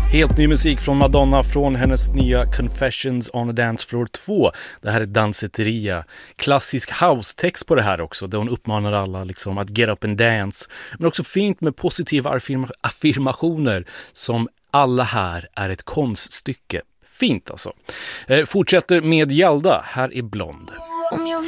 Helt ny musik från Madonna från hennes nya Confessions on a Dance Floor 2. Det här är Danceteria. Klassisk house-text på det här också, där hon uppmanar alla liksom att get up and dance. Men också fint med positiva affirmationer som alla här är ett konststycke. Fint alltså. Fortsätter med Gälda. Här är Blond. Om jag